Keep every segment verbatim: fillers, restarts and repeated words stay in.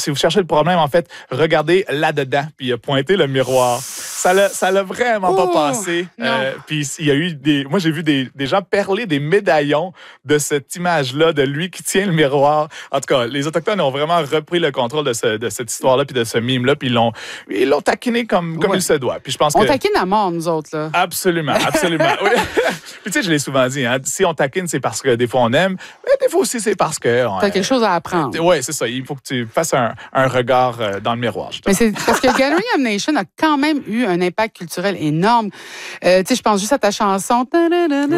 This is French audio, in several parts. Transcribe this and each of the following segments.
si vous cherchez le problème, en fait, regardez là-dedans, puis il a pointé le miroir. Ça l'a, ça l'a vraiment Ouh, pas passé. Euh, puis il y a eu des... Moi, j'ai vu des, des gens perler des médaillons de cette image-là, de lui qui tient le miroir. En tout cas, les Autochtones ont vraiment repris le contrôle de, ce, de cette histoire-là, puis de ce mime-là, puis ils l'ont, ils l'ont taquiné comme, comme ouais. il se doit. Puis je pense on que... taquine à mort, nous autres, là. Absolument, absolument. Oui. Puis tu sais, je l'ai souvent dit, hein, si on taquine, c'est parce que des fois on aime, mais des fois aussi c'est parce que... T'as quelque chose à apprendre. Oui, c'est ça. Il faut que tu fasses un, un regard euh, dans le miroir, justement. Mais c'est parce que Gathering of Nations a quand même eu un impact culturel énorme. Euh, tu sais, je pense juste à ta chanson. Oui.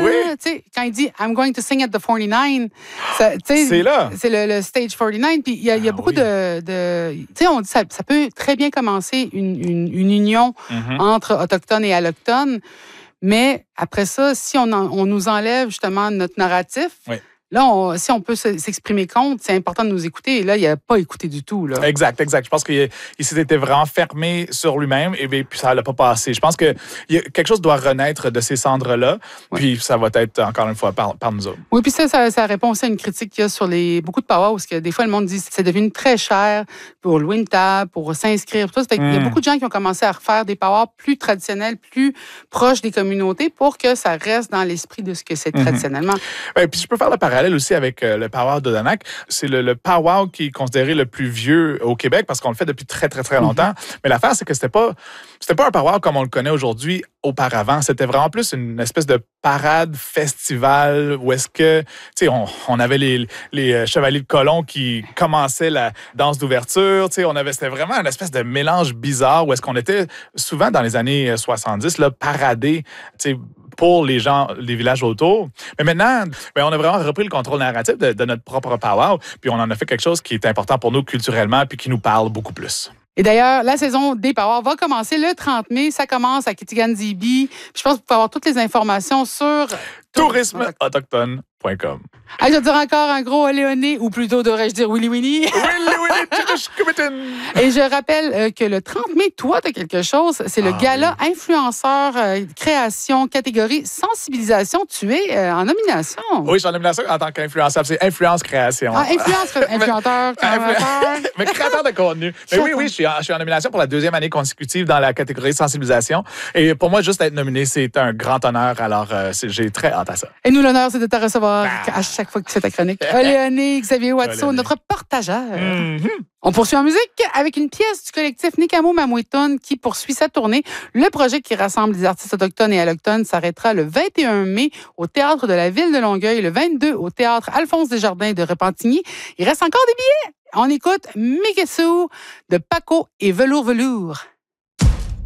Tu sais, quand il dit « I'm going to sing at the forty-nine », c'est là. C'est le, le stage forty-nine. Puis il y a, ah, y a beaucoup oui. de... de tu sais, on dit ça, ça peut très bien commencer une, une, une union mm-hmm. entre autochtones et allochtones. Mais après ça, si on, en, on nous enlève justement notre narratif... Oui. Là, on, si on peut s'exprimer contre, c'est important de nous écouter. Et là, il n'a pas écouté du tout. Là. Exact, exact. Je pense qu'il s'était vraiment fermé sur lui-même et puis ça ne l'a pas passé. Je pense que y a, quelque chose doit renaître de ces cendres-là, oui. Puis ça va être, encore une fois, par, par nous autres. Oui, puis ça, ça, ça répond aussi à une critique qu'il y a sur les, beaucoup de powwows, parce que des fois, le monde dit que c'est devenu très cher pour louer une table, pour s'inscrire. Mm. Il y a beaucoup de gens qui ont commencé à refaire des powwows plus traditionnels, plus proches des communautés pour que ça reste dans l'esprit de ce que c'est mm-hmm. traditionnellement. Et puis je peux faire le parallèle aussi avec euh, le powwow d'Odanak. C'est le, le powwow qui est considéré le plus vieux au Québec parce qu'on le fait depuis très, très, très longtemps. Mm-hmm. Mais l'affaire, c'est que c'était pas, c'était pas un powwow comme on le connaît aujourd'hui auparavant. C'était vraiment plus une espèce de parade, festival où est-ce que, tu sais, on, on avait les, les chevaliers de colon qui commençaient la danse d'ouverture. Tu sais, on avait, c'était vraiment une espèce de mélange bizarre où est-ce qu'on était souvent dans les années soixante-dix, là, paradés, tu sais, pour les gens, les villages autour. Mais maintenant, ben, on a vraiment repris le contrôle narratif de, de notre propre powwow, puis on en a fait quelque chose qui est important pour nous culturellement, puis qui nous parle beaucoup plus. Et d'ailleurs, la saison des powwows va commencer le trente mai. Ça commence à Kitigan-Zibi. Je pense que vous pouvez avoir toutes les informations sur... tourisme autochtone point com. Ah, je vais dire encore un gros Léoné, ou plutôt devrais-je dire Willy Winnie. Willy Winnie. Et je rappelle euh, que le trente mai, toi, tu as quelque chose. C'est le ah, gala oui. influenceur euh, création catégorie sensibilisation. Tu es euh, en nomination. Oui, je suis en nomination en tant qu'influenceur. C'est influence création. Ah, influence, influenceur, créateur. Mais créateur de contenu. Mais oui, oui, je suis, en, je suis en nomination pour la deuxième année consécutive dans la catégorie sensibilisation. Et pour moi, juste être nominé, c'est un grand honneur. Alors, euh, j'ai très hâte à ça. Et nous, l'honneur, c'est de te recevoir ah. à chaque fois que tu fais ta chronique. Léoné, Xavier Watso, notre partageur. Mm-hmm. On poursuit en musique avec une pièce du collectif Nikamo Mamouitun qui poursuit sa tournée. Le projet qui rassemble les artistes autochtones et allochtones s'arrêtera le vingt et un mai au Théâtre de la Ville de Longueuil, le vingt-deux au Théâtre Alphonse Desjardins de Repentigny. Il reste encore des billets. On écoute Migesu de Paco et Velours Velours.